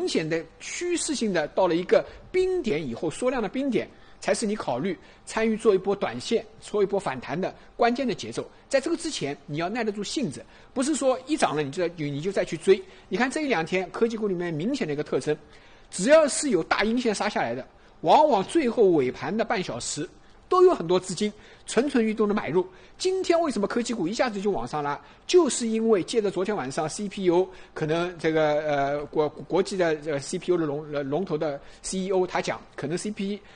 明显的趋势性的到了一个冰点以后，缩量的冰点，才是你考虑参与做一波短线、做一波反弹的关键的节奏。在这个之前，你要耐得住性子，不是说一涨了你就再去追。你看这一两天科技股里面明显的一个特征，只要是有大阴线杀下来的，往往最后尾盘的半小时都有很多资金蠢蠢欲动的买入。今天为什么科技股一下子就往上拉？就是因为借着昨天晚上 CPU 可能这个国际的这个 CPU 的龙头的 CEO 他讲，可能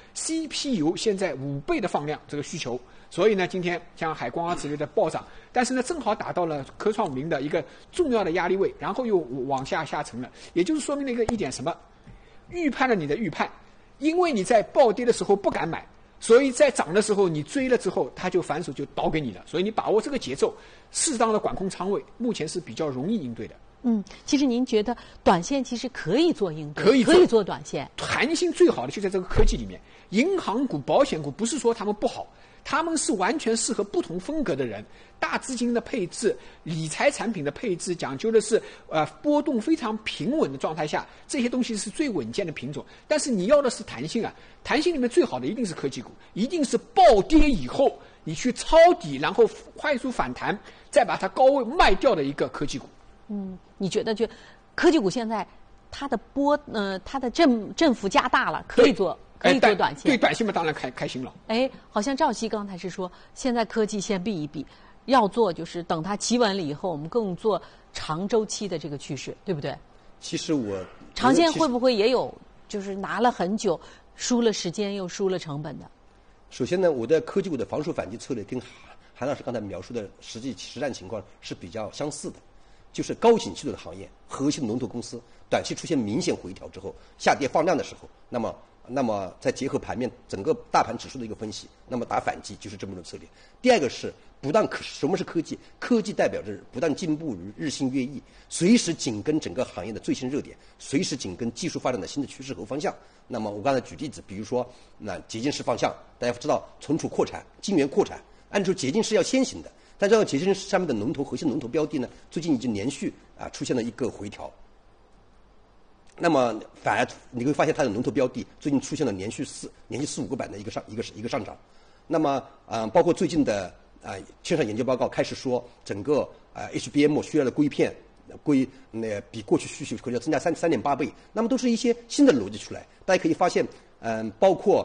CPU 现在5倍的放量这个需求，所以呢今天像海光啊之类的暴涨，但是呢正好打到了科创50的一个重要的压力位，然后又往下沉了，也就是说明了一点什么？预判了你的预判，因为你在暴跌的时候不敢买，所以在涨的时候你追了之后，它就反手就倒给你了。所以你把握这个节奏，适当的管控仓位，目前是比较容易应对的。 其实您觉得短线其实可以做应对， 可以做短线， 弹性最好的就在这个科技里面。银行股、保险股不是说他们不好，他们是完全适合不同风格的人。大资金的配置、理财产品的配置讲究的是波动非常平稳的状态下，这些东西是最稳健的品种。但是你要的是弹性啊，弹性里面最好的一定是科技股，一定是暴跌以后你去抄底，然后快速反弹，再把它高位卖掉的一个科技股。 你觉得科技股现在它的它的振幅加大了，可以做短线？ 对短线嘛，当然开心了。 好像赵熙刚才是说，现在科技先避一避，要做就是等它企稳了以后，我们更做长周期的这个趋势，对不对？ 其实长线会不会也有就是拿了很久，输了时间又输了成本的？ 首先呢，我的科技股的防守反击策略跟韩老师刚才描述的实战情况是比较相似的。就是高景气的行业，核心龙头公司短期出现明显回调之后，下跌放量的时候，那么再结合盘面整个大盘指数的一个分析，那么打反击就是这么种策略。第二个是什么是科技？科技代表着不断进步与日新月异，随时紧跟整个行业的最新热点，随时紧跟技术发展的新的趋势和方向。那么我刚才举例子，比如说捷径式方向，大家知道存储扩产、晶圆扩产，按照捷径是要先行的。但这个捷径上面的核心龙头标的呢，最近已经连续出现了一个回调。那么反而你会发现它的龙头标的最近出现了连续4-5个板的一个上涨。那么包括最近的线上研究报告开始说，整个HBM 需要的硅片比过去需求可能要增加3.8倍。那么都是一些新的逻辑出来。大家可以发现，包括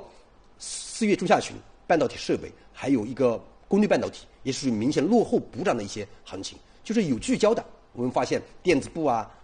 4月中下旬半导体设备，还有一个功率半导体也是属于明显落后补涨的一些行情，就是有聚焦的。我们发现电子部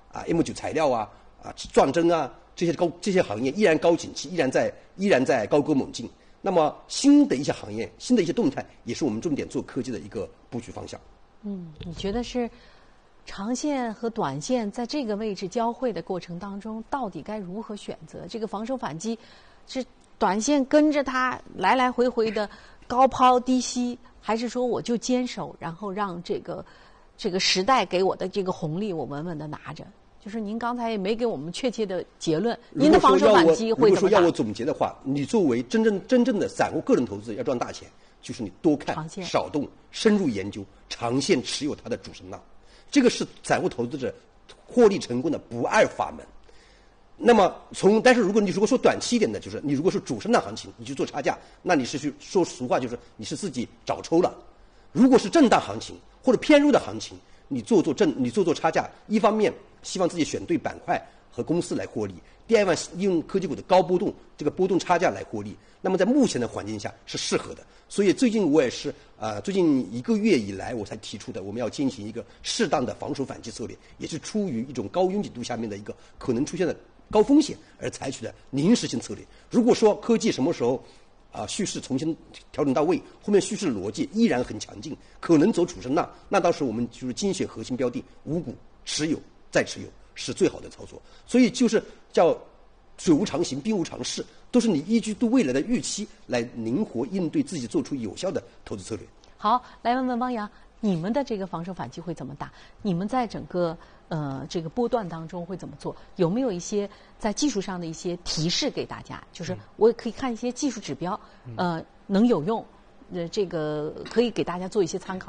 M9 材料撞针这些行业依然高景气，依然在高歌猛进。那么新的一些行业、新的一些动态，也是我们重点做科技的一个布局方向。 你觉得是长线和短线在这个位置交汇的过程当中，到底该如何选择？这个防守反击是短线跟着它来来回回的高抛低吸，还是说我就坚守，然后让这个时代给我的这个红利我稳稳的拿着？就是您刚才也没给我们确切的结论，您的防守反击会怎么打？ 如果说要我总结的话，你作为真正的散户个人投资要赚大钱，就是你多看少动，深入研究，长线持有它的主升浪，这个是散户投资者获利成功的不二法门。那么但是如果说短期一点的，就是你如果说主升浪行情，你去做差价，那你是去说俗话，就是你是自己找抽了。如果是震荡行情或者偏弱的行情，你做差价，一方面希望自己选对板块和公司来获利，第二方用科技股的高波动这个波动差价来获利。那么在目前的环境下是适合的。所以最近我也是最近1个月以来我才提出的，我们要进行一个适当的防守反击策略，也是出于一种高拥挤度下面的一个可能出现的高风险而采取的临时性策略。如果说科技什么时候蓄势重新调整到位，后面蓄势的逻辑依然很强劲，可能走主升浪，那到时候我们就是精选核心标的，5股持有再持有是最好的操作。所以就是叫水无常形，兵无常势，都是你依据对未来的预期来灵活应对自己，做出有效的投资策略。 好，来问问汪洋，你们的这个防守反击会怎么打？你们在整个这个波段当中会怎么做？有没有一些在技术上的一些提示给大家？就是我可以看一些技术指标，能有用，这个可以给大家做一些参考。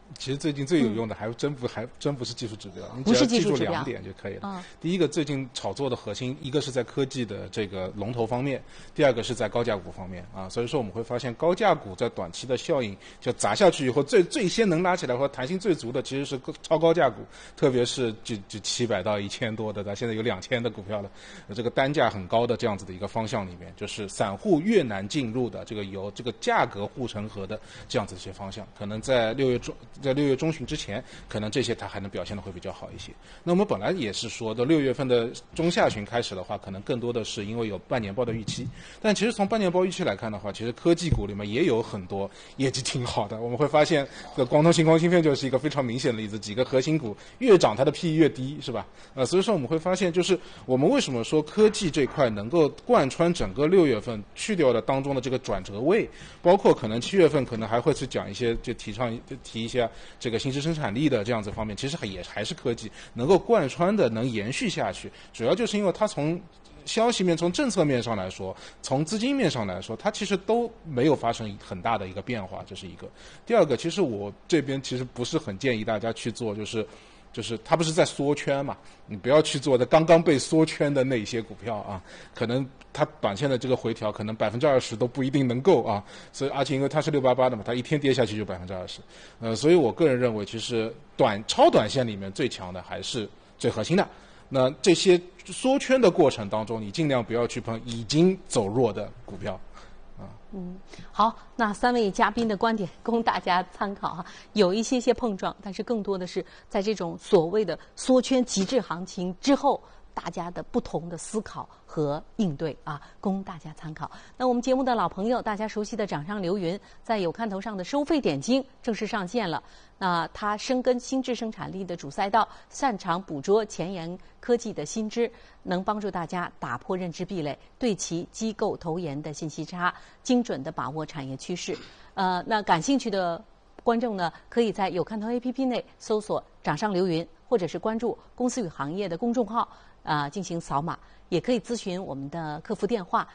其实最近最有用的还真不是技术指标，你不是技只要记住术指标 2点就可以了。第一个，最近炒作的核心，一个是在科技的这个龙头方面，第二个是在高价股方面啊。所以说我们会发现高价股在短期的效应就砸下去以后，最先能拉起来或弹性最足的其实是超高价股，特别是就700到1000多的，现在有2000的股票了，这个单价很高的这样子的一个方向里面，就是散户越难进入的这个由这个价格护城河的这样子一些方向，可能在6月中旬之前，可能这些它还能表现的会比较好一些。那我们本来也是说的6月份的中下旬开始的话，可能更多的是因为有半年报的预期，但其实从半年报预期来看的话，其实科技股里面也有很多业绩挺好的。我们会发现光通信、光芯片就是一个非常明显的例子，几个核心股越涨它的 PE 越低，是吧？所以说我们会发现，就是我们为什么说科技这块能够贯穿整个6月份，去掉了当中的这个转折位，包括可能7月份可能还会去讲一些，就提一下这个新质生产力的这样子方面，其实也还是科技能够贯穿的，能延续下去，主要就是因为它从消息面、从政策面上来说，从资金面上来说，它其实都没有发生很大的一个变化，这是一个。第二个，其实我这边其实不是很建议大家去做，就是它不是在缩圈嘛，你不要去做的刚刚被缩圈的那些股票啊，可能它短线的这个回调可能20%都不一定能够啊，所以而且因为它是688的嘛，它一天跌下去就20%，所以我个人认为，其实超短线里面最强的还是最核心的。那这些缩圈的过程当中，你尽量不要去碰已经走弱的股票。 好，那3位嘉宾的观点供大家参考哈，有一些碰撞，但是更多的是在这种所谓的缩圈极致行情之后，大家的不同的思考和应对啊，供大家参考。那我们节目的老朋友，大家熟悉的掌上流云，在有看头上的收费点睛正式上线了。那它深耕新质生产力的主赛道，擅长捕捉前沿科技的新知，能帮助大家打破认知壁垒，对齐机构投研的信息差，精准地把握产业趋势。那感兴趣的观众呢，可以在有看头 APP 内搜索掌上流云，或者是关注公司与行业的公众号进行扫码，也可以咨询我们的客服电话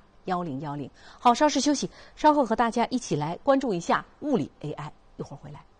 400-602-1010，400-602-1010。好，稍事休息，稍后和大家一起来关注一下物理 AI，一会儿回来。